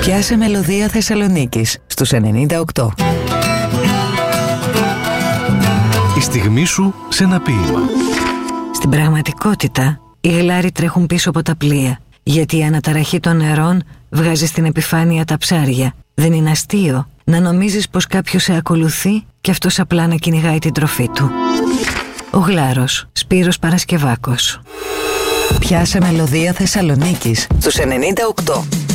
Πιάσε μελωδία Θεσσαλονίκης στους 98. Η στιγμή σου σε ένα ποίημα. Στην πραγματικότητα, οι γλάροι τρέχουν πίσω από τα πλοία, γιατί η αναταραχή των νερών βγάζει στην επιφάνεια τα ψάρια. Δεν είναι αστείο να νομίζεις πως κάποιος σε ακολουθεί και αυτός απλά να κυνηγάει την τροφή του. Ο Γλάρος, Σπύρος Παρασκευάκος. Πιάσε μελωδία Θεσσαλονίκης στους 98.